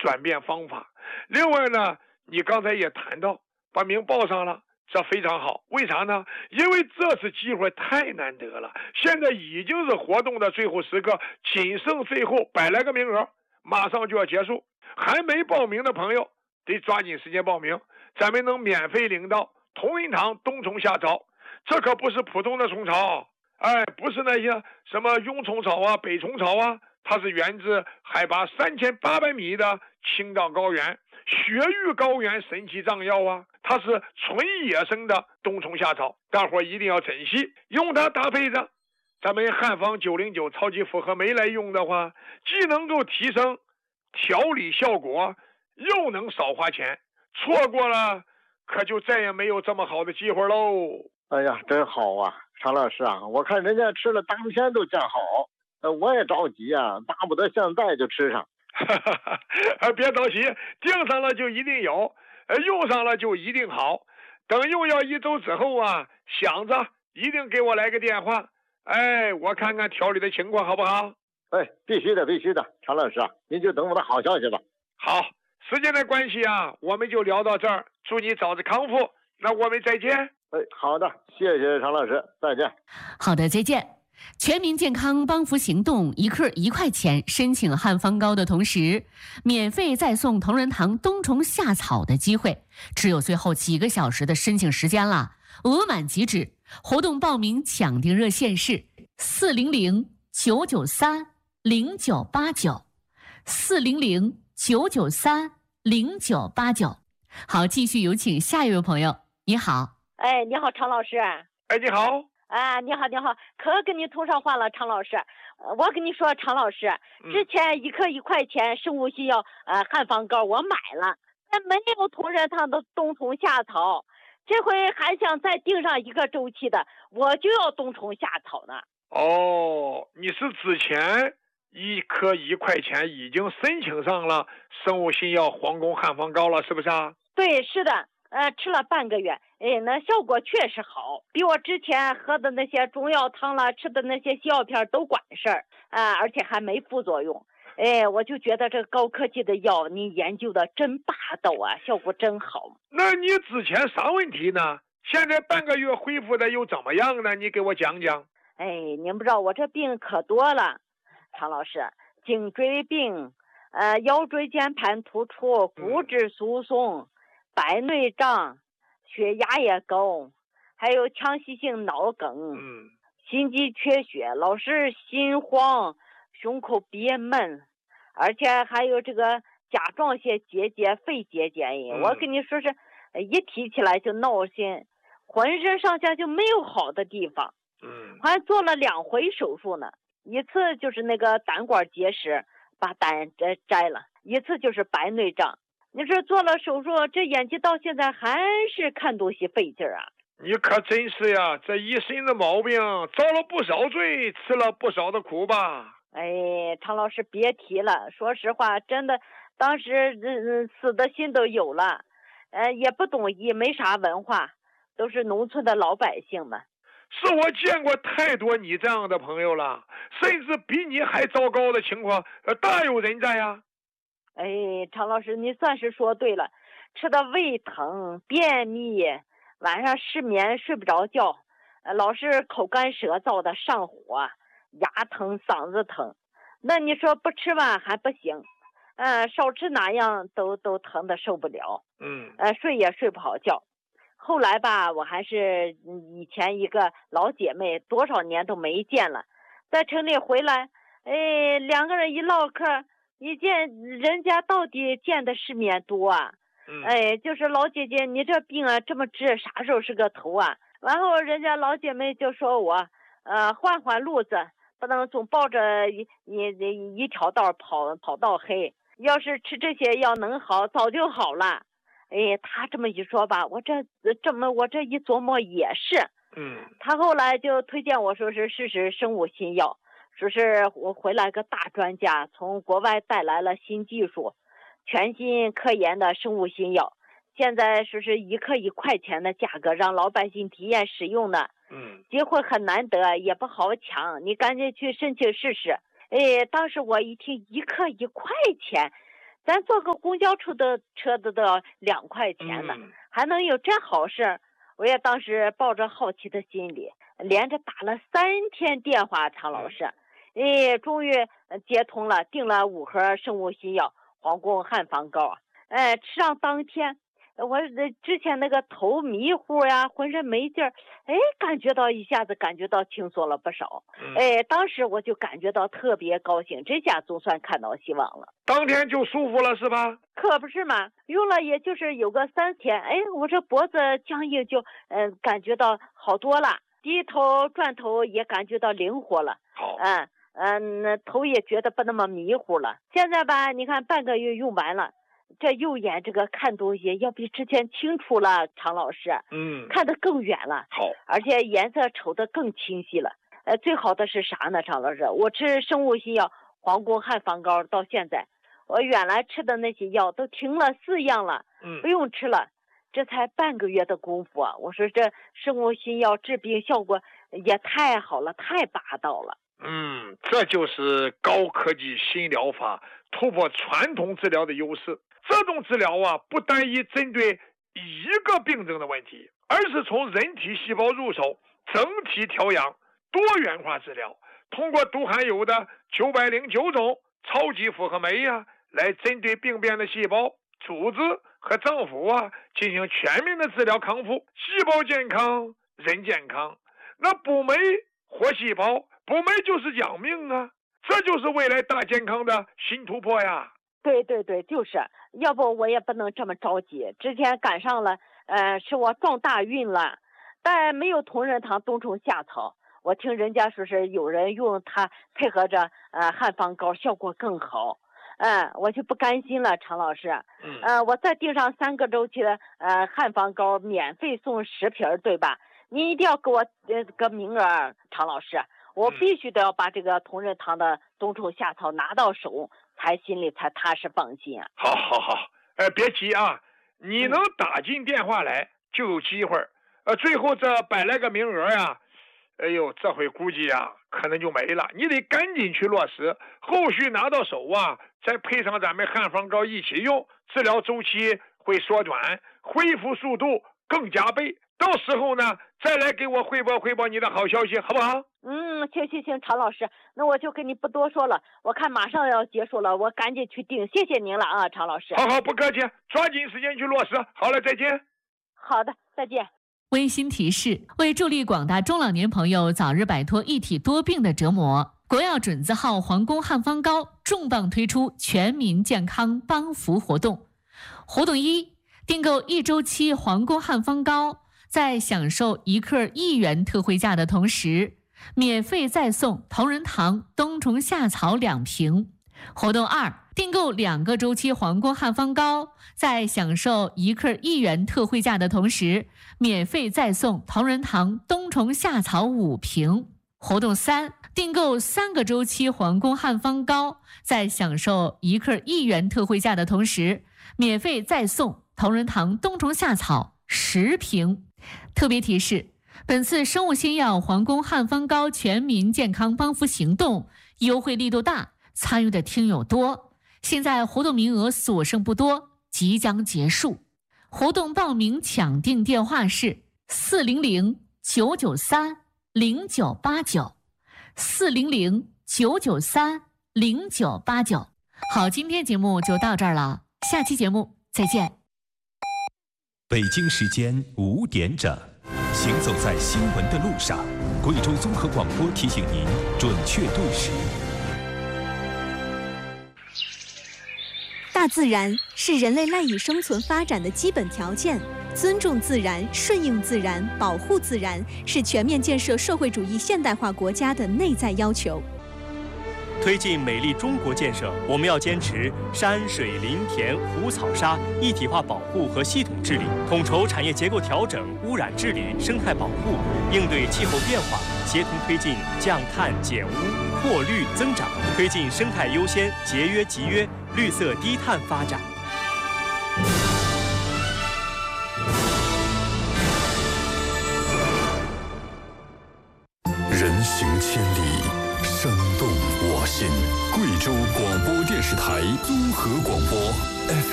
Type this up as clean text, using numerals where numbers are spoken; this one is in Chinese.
转变方法。另外呢，你刚才也谈到把名报上了，这非常好。为啥呢？因为这次机会太难得了，现在已经是活动的最后时刻，仅剩最后100来个名额，马上就要结束。还没报名的朋友得抓紧时间报名，咱们能免费领到同仁堂冬虫夏草。这可不是普通的虫草，不是那些什么蛹虫草啊、北虫草啊，它是源自海拔3800米的青藏高原，雪域高原神奇藏药啊，它是纯野生的冬虫夏草，大伙一定要珍惜，用它搭配着咱们汉方909超级复合酶来用的话，既能够提升调理效果，又能少花钱，错过了可就再也没有这么好的机会喽。 哎呀，真好啊，常老师啊，我看人家吃了当天都见好，我也着急啊，巴不得现在就吃上。 别着急，订上了就一定有，用上了就一定好。等用药1周之后啊，想着一定给我来个电话，我看看调理的情况好不好？ 必须的，必须的，常老师啊，您就等我的好消息吧。 好，时间的关系啊，我们就聊到这儿，祝你早日康复，那我们再见。 好的，谢谢常老师，再见。 好的，再见。全民健康帮扶行动，1克1块钱，申请汉方膏的同时，免费再送同仁堂冬虫夏草的机会，只有最后几个小时的申请时间了，额满即止。活动报名抢订热线是400-993-0989，400-993-0989。好，继续有请下一位朋友。你好。 你好，常老师。 你好。 你好，可跟你通上话了，常老师。我跟你说，常老师，之前1克1块钱生物西药汉方膏我买了，但没有同仁堂的冬虫夏草，这回还想再订上1个周期的，我就要冬虫夏草呢。 哦，你是之前1克1块钱已经申请上了生物新药皇宫汉方膏了，是不是啊？ 对，是的。吃了半个月，那效果确实好，比我之前喝的那些中药汤了，吃的那些西药片都管事儿而且还没副作用。我就觉得这个高科技的药你研究的真霸道啊，效果真好。 那你之前啥问题呢？现在半个月恢复的又怎么样呢？你给我讲讲。 您不知道我这病可多了，常老师，颈椎病，腰椎间盘突出，骨质疏松，白内障，血压也高，还有腔隙性脑梗，心肌缺血，老是心慌，胸口憋闷，而且还有这个甲状腺结节、肺结节，我跟你说是一提起来就闹心，浑身上下就没有好的地方。还做了2回手术呢，一次就是那个胆管结石，把胆摘了，一次就是白内障。你说做了手术，这眼睛到现在还是看东西费劲啊！ 你可真是呀，这一身的毛病，遭了不少罪，吃了不少的苦吧？ 常老师别提了，说实话，真的，当时死的心都有了，也不懂医，没啥文化，都是农村的老百姓们。 是我见过太多你这样的朋友了，甚至比你还糟糕的情况，大有人在呀。 常老师，你算是说对了，吃的胃疼、便秘，晚上失眠睡不着觉，老是口干舌燥的上火，牙疼嗓子疼。那你说不吃吧还不行，少吃哪样都疼的受不了，睡也睡不好觉。后来吧，我还是以前一个老姐妹，多少年都没见了，在城里回来，2个人一唠嗑，一见人家到底见的世面多啊，就是老姐姐你这病啊这么治，啥时候是个头啊？然后人家老姐妹就说我换换路子，不能总抱着一条道跑到黑，要是吃这些药能好早就好了。他这么一说吧，我这一琢磨也是，他后来就推荐我说是试试生物新药，说是我回来个大专家从国外带来了新技术，全新科研的生物新药，现在说是1克1块钱的价格让老百姓体验使用呢，机会很难得，也不好抢，你赶紧去申请试试。当时我一听1克1块钱， 咱坐个公交车的都要2块钱呢，还能有这好事？我也当时抱着好奇的心理，连着打了3天电话，常老师，终于接通了，订了5盒生物新药皇宫汉方膏。吃上当天，我之前那个头迷糊呀，浑身没劲儿，一下子感觉到轻松了不少。当时我就感觉到特别高兴，这下总算看到希望了。 当天就舒服了是吧？ 可不是嘛，用了也就是有个3天，我这脖子僵硬就感觉到好多了，低头转头也感觉到灵活了。 好， 那头也觉得不那么迷糊了。现在吧，你看半个月用完了。这右眼这个看东西要比之前清楚了，常老师，看得更远了， 好， 而且颜色瞅得更清晰了。最好的是啥呢，常老师？我吃生物新药皇宫汉方膏到现在，我原来吃的那些药都停了4样了，不用吃了，这才半个月的功夫啊！我说这生物新药治病效果也太好了，太霸道了。 这就是高科技新疗法突破传统治疗的优势。这种治疗啊，不单一针对一个病症的问题，而是从人体细胞入手，整体调养，多元化治疗。通过都含有的909种超级复合酶来针对病变的细胞、组织和脏腑进行全面的治疗康复。细胞健康，人健康。那补酶活细胞，补酶就是养命啊！这就是未来大健康的新突破呀！ 对，就是，要不我也不能这么着急。之前赶上了，是我撞大运了，但没有同仁堂冬虫夏草。我听人家说是有人用它配合着汉方膏效果更好，我就不甘心了，常老师。我再订上3个周期的汉方膏，免费送10瓶，对吧？你一定要给我个名额，常老师。我必须得要把这个同仁堂的冬虫夏草拿到手，才心里才踏实放心啊。 好，别急啊，你能打进电话来就有机会。最后这100来个名额呀，这回估计可能就没了。你得赶紧去落实，后续拿到手再配上咱们汉方膏一起用，治疗周期会缩短，恢复速度更加倍。到时候呢，再来给我汇报你的好消息，好不好？ 行，常老师，那我就跟你不多说了，我看马上要结束了，我赶紧去订，谢谢您了啊，常老师。 好，不客气，抓紧时间去落实。好了，再见。 好的，再见。 温馨提示：为助力广大中老年朋友早日摆脱一体多病的折磨，国药准字号皇宫汉方膏重磅推出全民健康帮扶活动。活动1：订购1周期皇宫汉方膏，在享受1克1元特惠价的同时，免费再送同仁堂冬虫夏草2瓶。活动2：订购2个周期皇宫汉方膏，在享受1克1元特惠价的同时，免费再送同仁堂冬虫夏草5瓶。活动3：订购3个周期皇宫汉方膏，在享受1克1元特惠价的同时，免费再送同仁堂冬虫夏草10瓶。特别提示：本次生物新药皇宫汉方膏全民健康帮扶行动优惠力度大，参与的听友多，现在活动名额所剩不多，即将结束。活动报名抢订电话是400-993-0989 400-993-0989。好，今天节目就到这儿了，下期节目再见。 北京时间5点整，行走在新闻的路上，贵州综合广播提醒您准确对时。 大自然是人类赖以生存发展的基本条件，尊重自然、顺应自然、保护自然是全面建设社会主义现代化国家的内在要求。 推进美丽中国建设，我们要坚持山水林田湖草沙一体化保护和系统治理，统筹产业结构调整、污染治理、生态保护，应对气候变化，协同推进降碳减污、扩绿增长，推进生态优先、节约集约、绿色低碳发展。 人行千里，声动我心，贵州广播电视台综合广播 FM。